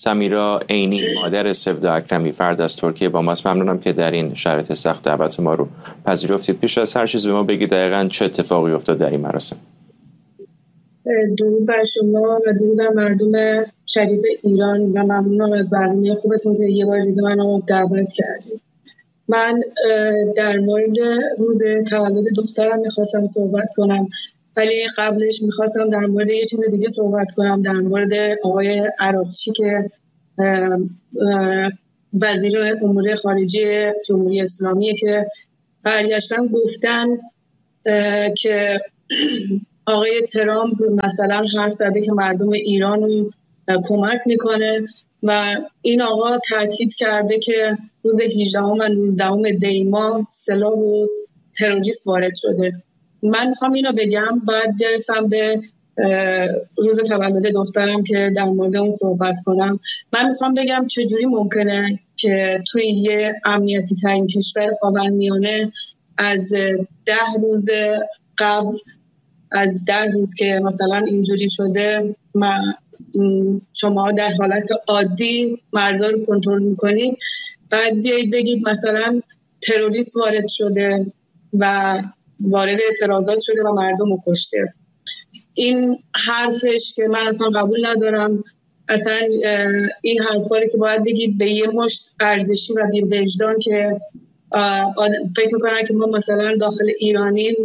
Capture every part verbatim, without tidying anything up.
سمیرا عینی مادر سفدا اکرمی فرد از ترکیه با ماست. ممنونم که در این شرایط سخت دعوت ما رو پذیرفتید. پیش از هر چیز به ما بگید دقیقاً چه اتفاقی افتاد در این مراسم. درود بر شما و درود بر مردم شریف ایران و ممنونم از برنامه خوبتون که یه بار دیگه منو دعوت کردید. من در مورد روز تولد دخترم میخواستم صحبت کنم، ولی قبلش میخواستم در مورد یه چیز دیگه صحبت کنم، در مورد آقای عراقچی که وزیر امور خارجه جمهوری اسلامی که برگشتن گفتن که آقای ترامپ مثلا حرف زده که مردم ایران رو کمک میکنه و این آقا تاکید کرده که روز هجدهم و نوزدهم دی ماه سلاح و تروریست وارد شده. من میخوام اینو بگم بعد برسم به روز تولد دخترم که در مورد اون صحبت کنم. من میخوام بگم چجوری ممکنه که توی یه امنیتی ترین کشور خاورمیانه از ده روز قبل از ده روز که مثلا اینجوری شده شما در حالت عادی مرزا رو کنترل میکنید، بعد بیایید بگید مثلا تروریست وارد شده و وارد اعتراضات شده و مردم رو کشته. این حرفش که من اصلا قبول ندارم. اصلا این حرفا رو که باید بگید به یه مشت ارزشی و بی وجدان که فکر میکنن که ما مثلا داخل ایرانیم،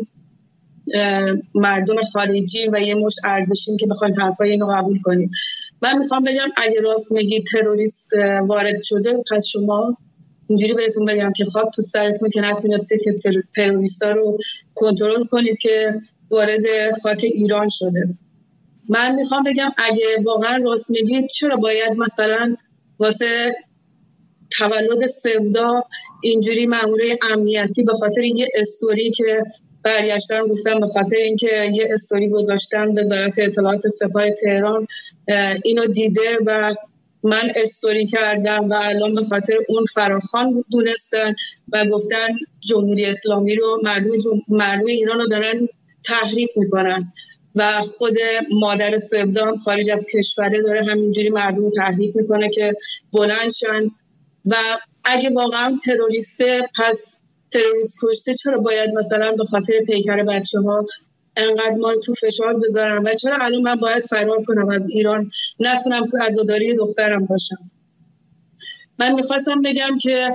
مردم خارجی و یه مشت ارزشیم که بخواین حرفای اینو قبول کنیم. من میخوام بگم اگه راست میگید تروریست وارد شده، پس شما اینجوری بهتون بگم که خواب تو سرتون که نتونستید که تر... تروریستا رو کنترل کنید که وارد خاک ایران شده. من میخوام بگم اگه واقعا راست میگید چرا باید مثلا واسه تولد سفدا اینجوری مامورای امنیتی به خاطر یه استوری که برگشتن گفتن به خاطر اینکه یه استوری گذاشتن وزارت اطلاعات سپاه تهران اینو دیده و من استوری کردم و الان به خاطر اون فراخوان دونستن و گفتن جمهوری اسلامی رو مردم, جم... مردم ایران رو دارن تحریک میکنن و خود مادر سفدا خارج از کشوره داره همینجوری مردم رو تحریک میکنه که بلند شن. و اگه واقعا تروریسته، پس تروریست کشته چرا باید مثلا به خاطر پیکر بچه ها انقدر ما رو تو فشار بذارن و چرا الان من باید فرار کنم از ایران نتونم تو عزاداری دخترم باشم؟ من میخواستم بگم که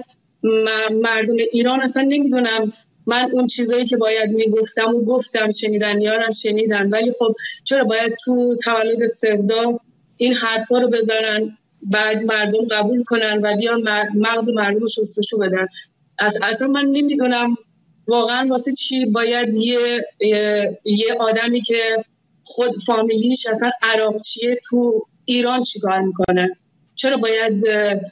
مردم ایران اصلا نمیدونم، من اون چیزایی که باید میگفتم و گفتم، شنیدن یارم شنیدن، ولی خب چرا باید تو تولد سفدا این حرفا رو بزنن بعد مردم قبول کنن و بیان مغز مردم رو شستشو بدن؟ اصلا من نمیدونم واقعا واسه چی باید یه یه آدمی که خود فامیلیش اصلا عراقچیه تو ایران چیکار میکنه؟ چرا باید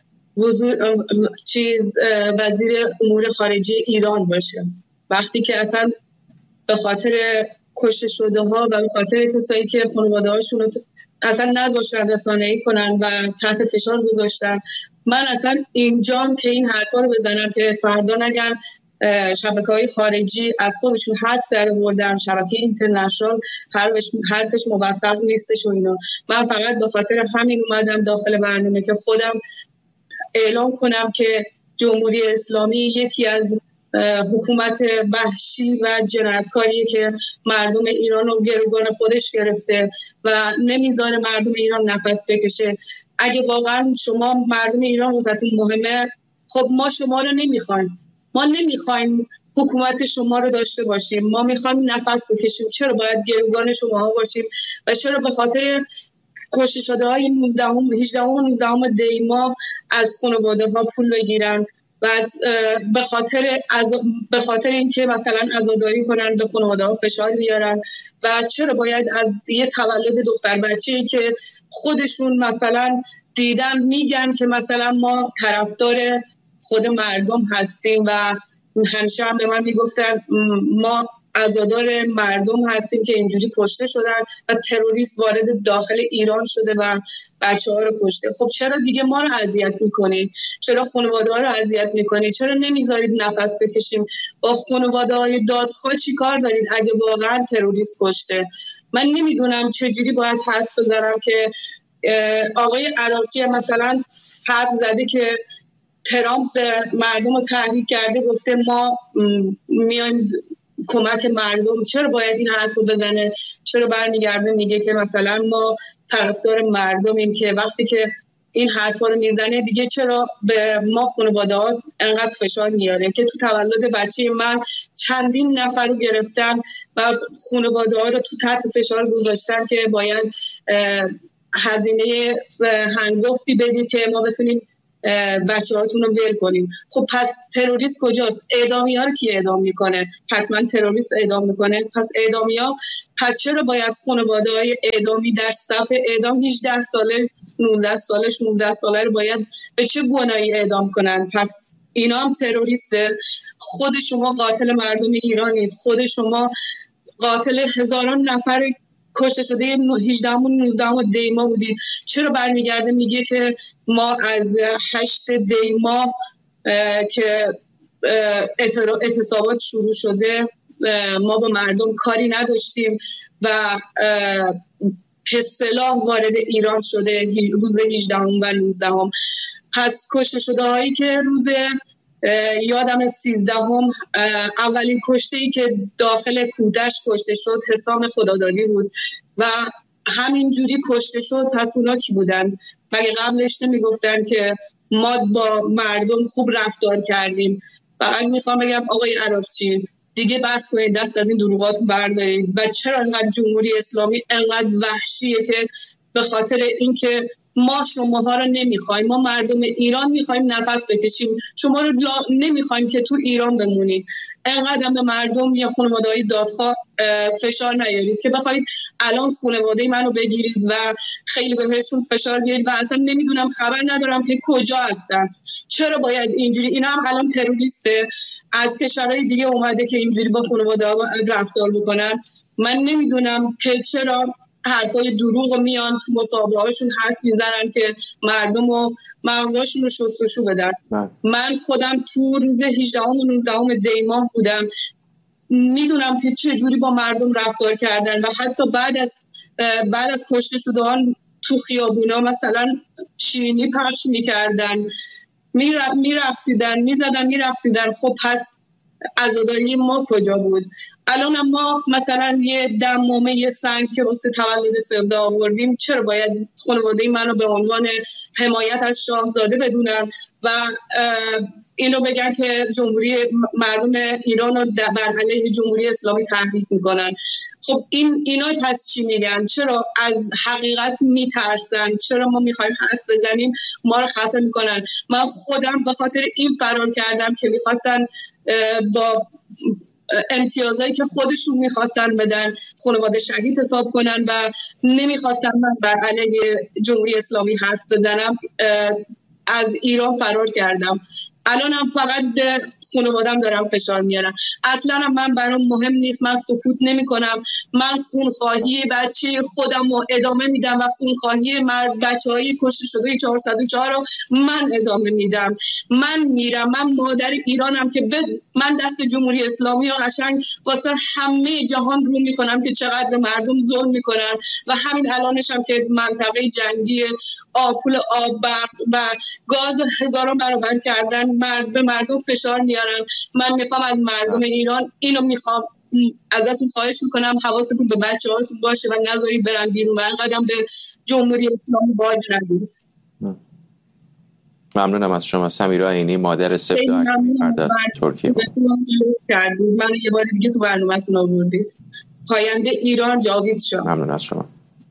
وزیر چیز وزیر امور خارجه ایران باشه وقتی که اصلا به خاطر کشته شده ها و به خاطر کسایی که خانواده هاشون اصلا نذاشتن رسانه‌ای کنن و تحت فشار گذاشتن؟ من اصلا اینجام که این حرفا رو بزنم که فردا نگن شبکه‌های خارجی از خودشون حرف در آوردن، شبکه اینترنشنال حرفش حرفش موثق نیستش و اینا. من فقط به خاطر همین اومدم داخل برنامه که خودم اعلام کنم که جمهوری اسلامی یکی از حکومت وحشی و جنایتکاریه که مردم ایران رو گروگان خودش گرفته و نمیذاره مردم ایران نفس بکشه. اگه واقعا شما مردم ایران واسهتون مهمه، خب ما شما رو نمیخوایم، ما نمیخوایم حکومت شما رو داشته باشیم، ما میخوایم نفس بکشیم. چرا باید گروگان شما باشیم و چرا به خاطر کشته شده های نوزدهم هجدهم و نوزدهم دی ماه از خانواده ها پول بگیرن و از به خاطر از به خاطر اینکه مثلا عزاداری کنن به خانواده ها فشار بیارن؟ و چرا باید از یه تولد دختر بچه‌ای که خودشون مثلا دیدن میگن که مثلا ما طرفدار خود مردم هستیم و همیشه هم به من میگفتن ما عزادار مردم هستیم که اینجوری کشته شدن و تروریست وارد داخل ایران شده و بچه ها رو کشته. خب چرا دیگه ما رو اذیت میکنید؟ چرا خانواده ها رو اذیت میکنید؟ چرا نمیذارید نفس بکشیم؟ با خانواده های دادخواه چی کار دارید اگه واقعا تروریست کشته؟ من نمیدونم چجوری باید حرف بزنم که آقای عراقچی مثلا حرف زده که ترامپ مردم رو تحریک کرده، گفته ما میایم کمک مردم. چرا باید این حرف رو بزنه؟ چرا برمیگرده میگه که مثلا ما طرفدار مردمیم، که وقتی که این حرفا رو میزنه دیگه چرا به ما خانواده‌ها انقدر فشار میاره که تو تولد بچه من چندین نفر رو گرفتن و خانواده‌ها رو تو تحت فشار گذاشتن که باید هزینه هنگفتی بدید که ما بتونیم بچه هاتون رو ول کنیم. خب پس تروریست کجاست؟ اعدامی ها رو کی اعدام میکنه؟ حتما تروریست اعدام میکنه. پس اعدامی ها، پس چرا باید خانواده های اعدامی در صف اعدام هجده ساله، نوزده ساله، شانزده ساله رو باید به چه گناهی اعدام کنن؟ پس اینا هم تروریسته. خود شما قاتل مردم ایرانید، خود شما قاتل هزاران نفر کشته شده هجدهم نوزدهم دی ماه بودید. چرا برمیگرده میگه که ما از هشت دی ماه که اعتصابات شروع شده ما با مردم کاری نداشتیم و که سلاح وارد ایران شده روز هجدهم و نوزدهم. پس کشته شده هایی که روز یادم سیزدهم اولین کشته ای که داخل کودش کشته شد حسام خدادادی بود و همین جوری کشته شد. پس اونا کی بودن؟ مگه قبلش نمیگفتن که ما با مردم خوب رفتار کردیم؟ فقط میخوام بگم آقای عراقچی دیگه بس کنید، دست از این دروغاتون بردارید. و چرا انقدر جمهوری اسلامی انقدر وحشیه که به خاطر اینکه ما شماها رو نمیخوایم، ما مردم ایران میخوایم نفس بکشیم، شما رو نمیخوایم که تو ایران بمونید. انقدر به مردم یا خانواده‌های دادخواه فشار نیارید که بخواید الان خانواده منو بگیرید و خیلی بهشون فشار بیارید و اصلا نمیدونم، خبر ندارم که کجا هستن. چرا باید اینجوری؟ اینا هم الان تروریسته، از کشورهای دیگه اومده که اینجوری با خانواده‌ها رفتار بکنن. من نمیدونم که چرا حرفای دروغ میان تو مصاحبه هاشون حرف میزنن که مردم و مغزاشون رو شستشو بدن. من خودم تو روز هجدهم و نوزدهم دی ماه بودم، میدونم که چه جوری با مردم رفتار کردن و حتی بعد از بعد از کشته شدگان تو خیابونا مثلا شیرینی پخش میکردن، میرقصیدن، میزدن، میرقصیدن. خب پس عزاداری ما کجا بود؟ الان ما مثلا یه دمامه یه سنج که واسه تولد سودا آوردیم، چرا باید خانواده منو به عنوان حمایت از شاهزاده بدونن و اینو بگن که جمهوری مردم ایران رو بر علیه جمهوری اسلامی تحریک میکنن؟ خب این اینا پس چی میگن؟ چرا از حقیقت میترسن؟ چرا ما میخوایم حرف بزنیم ما رو خفه میکنن؟ من خودم به خاطر این فرار کردم که میخواستن با امتیازایی که خودشون میخواستن بدن خانواده شهید حساب کنن و نمیخواستن من بر علیه جمهوری اسلامی حرف بزنم. از ایران فرار کردم. الان هم فقط خانوادم دارم فشار میارم. اصلا هم من برام مهم نیست، من سکوت نمی کنم. من خونخواهی بچه خودم رو ادامه میدم و خونخواهی مرد بچه های کشته شده چهارصد و چهار رو من ادامه میدم. من میرم، من مادر ایرانم که من دست جمهوری اسلامی رو قشنگ واسه همه جهان رو میکنم که چقدر به مردم ظلم میکنن و همین الانش هم که منطقه جنگی آپول آب و گاز هزاران برابر کردن مرد به مردم فشار میارن. من میخوام از مردم ایران اینو میخوام ازتون خواهش میکنم حواستون به بچه هاتون باشه و نذارید برن بیرون و قدم به جمهوری اسلامی باج ندید. ممنونم از شما سمیرا عینی، مادر سفدا اکرمی فردست ترکیه. من یه بار دیگه تو برنامه‌تون آوردید. پاینده ایران جاوید شاه. ممنون از شما.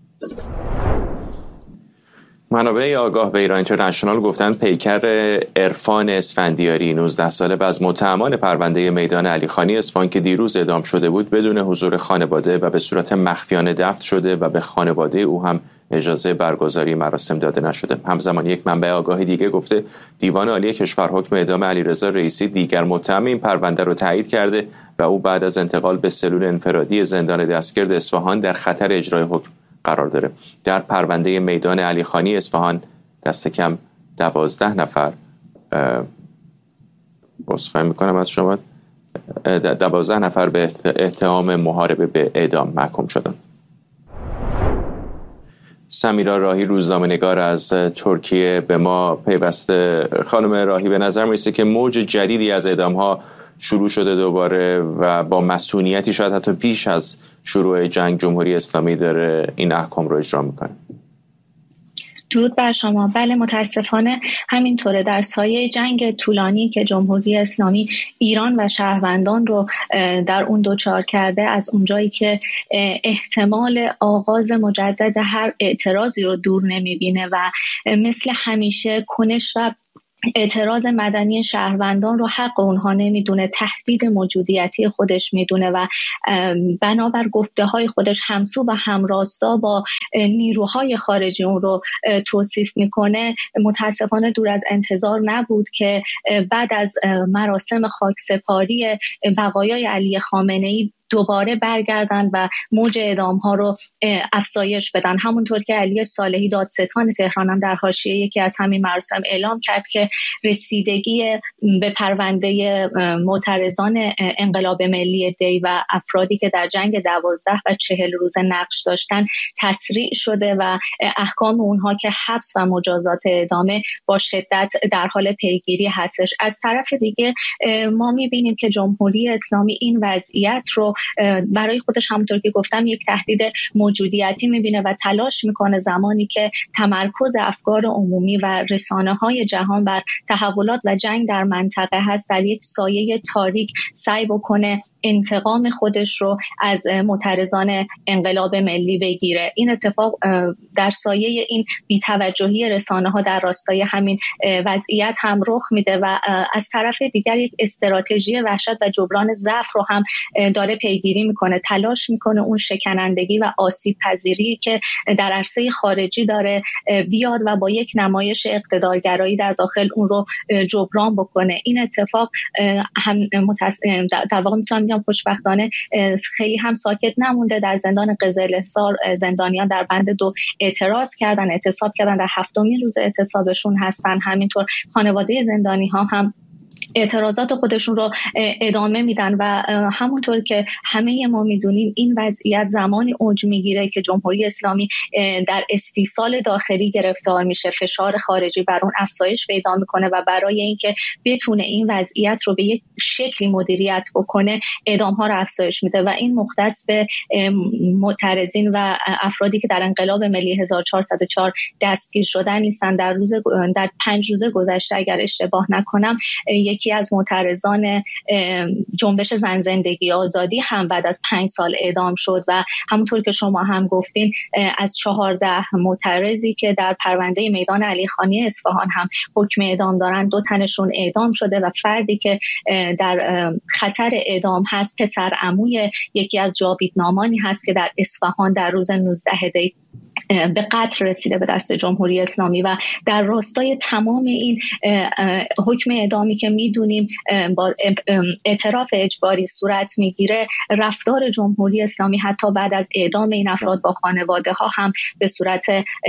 منابع آگاه به ایران اینترنشنال گفتند پیکر عرفان اسفندیاری نوزده ساله و از متهمان پرونده میدان علیخانی اصفهان که دیروز اعدام شده بود بدون حضور خانواده و به صورت مخفیانه دفن شده و به خانواده او هم اجازه برگزاری مراسم داده نشده. همزمان یک منبع آگاه دیگه گفته دیوان عالی کشور حکم اعدام علیرضا رئیسی دیگر متهم این پرونده رو تایید کرده و او بعد از انتقال به سلول انفرادی زندان دستگرد اصفهان در خطر اجرای حکم قرار داره. در پرونده میدان علیخانی اصفهان دست کم دوازده نفر بازخواهی میکنم از شما دوازده نفر به اتهام محاربه به اعدام محکوم شدند. سمیرا راهی روزنامه‌نگار از ترکیه به ما پیوسته. خانم راهی، به نظر میرسه که موج جدیدی از اعدام‌ها شروع شده دوباره و با مسئولیتی شاید حتی پیش از شروع جنگ جمهوری اسلامی داره این احکام رو اجرا میکنه. درود بر شما. بله، متاسفانه همینطوره. در سایه جنگ طولانی که جمهوری اسلامی ایران و شهروندان رو در اون دوچار کرده، از اونجایی که احتمال آغاز مجدد هر اعتراضی رو دور نمیبینه و مثل همیشه کنش و اعتراض مدنی شهروندان رو حق اونها نمیدونه، تهدید موجودیتی خودش میدونه و بنابر گفته های خودش همسو و همراستا با نیروهای خارجی اون رو توصیف میکنه، متاسفانه دور از انتظار نبود که بعد از مراسم خاکسپاری بقایای علی خامنه‌ای دوباره برگردن و موج اعدام ها رو افزایش بدن. همونطور که علی صالحی دادستان تهران هم در حاشیه یکی از همین مراسم اعلام کرد که رسیدگی به پرونده معترضان انقلاب ملی دی و افرادی که در جنگ دوازده و چهل روز نقش داشتن تسریع شده و احکام اونها که حبس و مجازات اعدامه با شدت در حال پیگیری هستش. از طرف دیگه ما میبینیم که جمهوری اسلامی این وضعیت رو برای خودش همونطور که گفتم یک تهدید موجودیتی میبینه و تلاش میکنه زمانی که تمرکز افکار عمومی و رسانه‌های جهان بر تحولات و جنگ در منطقه هست، در یک سایه تاریک سعی بکنه انتقام خودش رو از معترضان انقلاب ملی بگیره. این اتفاق در سایه این بی‌توجهی رسانه‌ها در راستای همین وضعیت هم رخ میده و از طرف دیگر یک استراتژی وحشت و جبران ضعف رو هم داره پیگیری میکنه، تلاش میکنه اون شکنندگی و آسیب پذیری که در عرصه خارجی داره بیاد و با یک نمایش اقتدارگرایی در داخل اون رو جبران بکنه. این اتفاق هم متس... در واقع میتونم بگم خوشبختانه خیلی هم ساکت نمونده. در زندان قزل‌حصار زندانیان در بند دو اعتراض کردن، اعتصاب کردن، در هفتمین روز اعتصابشون هستن. همینطور خانواده زندانی ها هم اعتراضات خودشون رو ادامه میدن و همونطور که همه ما میدونیم این وضعیت زمانی اوج میگیره که جمهوری اسلامی در استیصال داخلی گرفتار میشه، فشار خارجی بر اون افزایش پیدا میکنه و برای اینکه بتونه این وضعیت رو به یک شکلی مدیریت بکنه اعدام ها رو افزایش میده و این مختص به معترضین و افرادی که در انقلاب ملی هزار و چهارصد و چهار دستگیر شدن نیستن. در روز در پنج روز گذشته اگر اشتباه نکنم یکی از معترضان جنبش زن زندگی آزادی هم بعد از پنج سال اعدام شد و همونطور که شما هم گفتین از چهارده معترضی که در پرونده میدان علی خانی اصفهان هم حکم اعدام دارن دو تنشون اعدام شده و فردی که در خطر اعدام هست پسر عموی یکی از جاویدنامانی هست که در اصفهان در روز نوزدهم دی به قتل رسیده به دست جمهوری اسلامی و در راستای تمام این حکم اعدامی که میدونیم با اعتراف اجباری صورت میگیره، رفتار جمهوری اسلامی حتی بعد از اعدام این افراد با خانواده ها هم به صورت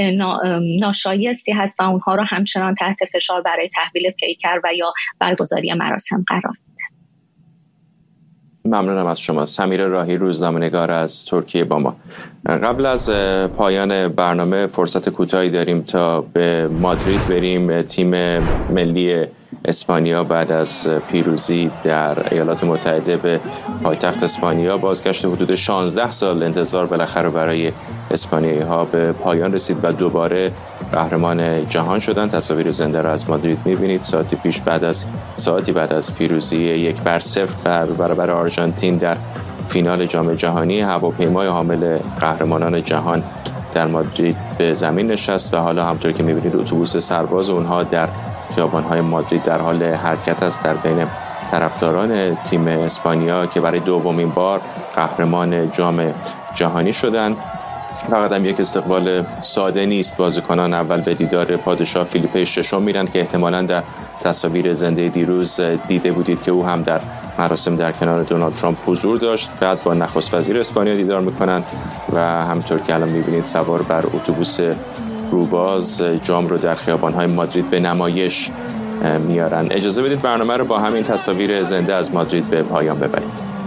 ناشایستی هست و اونها رو همچنان تحت فشار برای تحویل پیکر و یا برگزاری مراسم قرار. ممنونم از شما. سمیرا راهی روزنامه‌نگار از ترکیه با ما. قبل از پایان برنامه فرصت کوتاهی داریم تا به مادرید بریم. تیم ملی اسپانیا بعد از پیروزی در ایالات متحده به پایتخت اسپانیا بازگشت حدود شانزده سال انتظار بالاخره برای اسپانیایی ها به پایان رسید و دوباره قهرمان جهان شدن. تصاویر زنده را از مادرید می‌بینید. ساعتی پیش بعد از ساعتی بعد از پیروزی یک بر صفر بر برابر آرژانتین در فینال جام جهانی، هواپیمای حامل قهرمانان جهان در مادرید به زمین نشست و حالا همطور که می‌بینید اتوبوس سرباز اونها در خیابان‌های مادرید در حال حرکت است در بین طرفداران تیم اسپانیا که برای دومین بار قهرمان جام جهانی شدند. فقط هم یک استقبال ساده نیست. بازیکنان اول به دیدار پادشاه فیلیپ ششم میرن که احتمالاً در تصاویر زنده دیروز دیده بودید که او هم در مراسم در کنار دونالد ترامپ حضور داشت. بعد با نخست وزیر اسپانیا دیدار میکنند و همطور که الان میبینید سوار بر اتوبوس روباز جام رو در خیابان‌های مادرید به نمایش میارن. اجازه بدید برنامه رو با همین تصاویر زنده از مادرید به پایان ببریم.